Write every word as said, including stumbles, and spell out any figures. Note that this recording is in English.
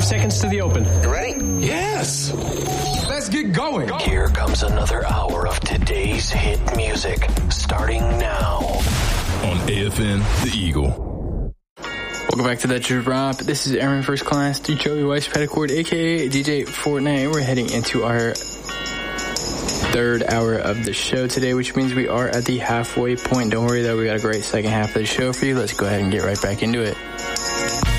seconds to the open. You ready? Yes. Let's get going. Here comes another hour of today's hit music, starting now on A F N The Eagle. Welcome back to that drop. This is Airman First Class, Joey Weiss Petticord, aka D J Fortnite. We're heading into our third hour of the show today, which means we are at the halfway point. Don't worry though, we got a great second half of the show for you. Let's go ahead and get right back into it.